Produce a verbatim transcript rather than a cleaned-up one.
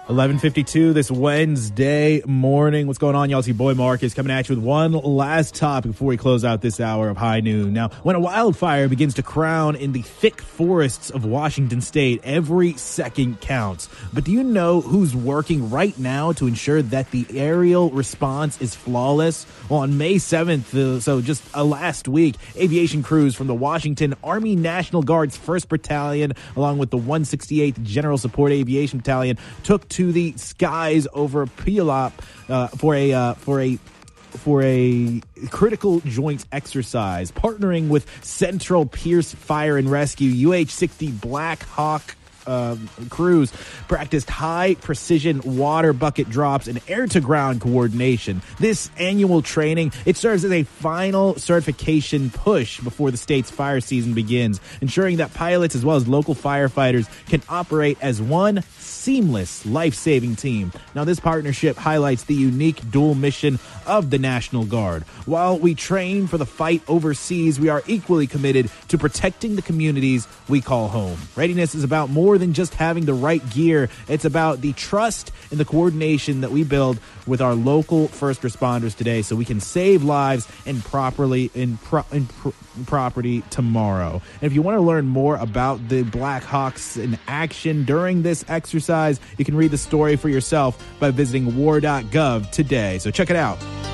eleven fifty-two this Wednesday morning. What's going on, y'all? It's your boy Marcus coming at you with one last topic before we close out this hour of High Noon. Now, when a wildfire begins to crown in the thick forests of Washington State, every second counts. But do you know who's working right now to ensure that the aerial response is flawless? Well, on May seventh, uh, so just uh, last week, aviation crews from the Washington Army National Guard's first Battalion, along with the one hundred sixty-eighth General Support Aviation Battalion, took to the skies over Puyallup uh, for a uh, for a for a critical joint exercise, partnering with Central Pierce Fire and Rescue. U H sixty Black Hawk Uh, crews practiced high precision water bucket drops and air to ground coordination. This annual training, it serves as a final certification push before the state's fire season begins, ensuring that pilots as well as local firefighters can operate as one seamless life-saving team. Now, this partnership highlights the unique dual mission of the National Guard. While we train for the fight overseas, we are equally committed to protecting the communities we call home. Readiness is about more than just having the right gear. It's about the trust and the coordination that we build with our local first responders today, so we can save lives and properly in, pro- in pr- property tomorrow. And if you want to learn more about the Black Hawks in action during this exercise, you can read the story for yourself by visiting war dot gov today. So check it out.